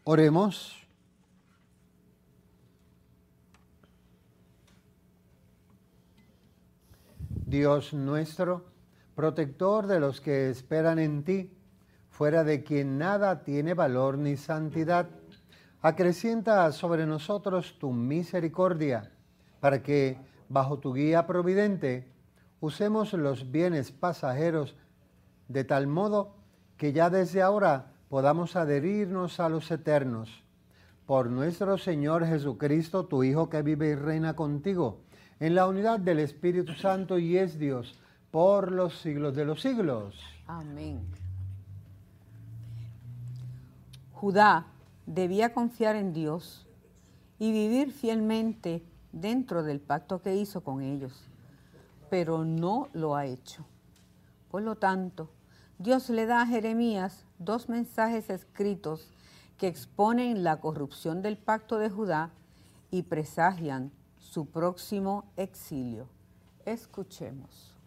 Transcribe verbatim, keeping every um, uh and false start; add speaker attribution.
Speaker 1: Oremos. Dios nuestro, protector de los que esperan en ti, fuera de quien nada tiene valor ni santidad, acrecienta sobre nosotros tu misericordia, para que, bajo tu guía providente, usemos los bienes pasajeros de tal modo que ya desde ahora podamos adherirnos a los eternos. Por nuestro Señor Jesucristo, tu Hijo, que vive y reina contigo, en la unidad del Espíritu Santo y es Dios, por los siglos de los siglos.
Speaker 2: Amén. Judá debía confiar en Dios y vivir fielmente dentro del pacto que hizo con ellos, pero no lo ha hecho. Por lo tanto, Dios le da a Jeremías dos mensajes escritos que exponen la corrupción del pacto de Judá y presagian su próximo exilio. Escuchemos.